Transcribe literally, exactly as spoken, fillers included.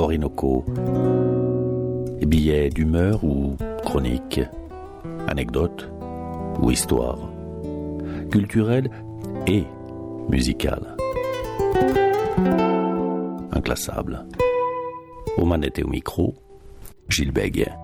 Orinoco. Billets d'humeur ou chronique, anecdotes ou histoire, culturelle et musicale. Inclassable. Aux manettes et au micro, Gilles Bègue.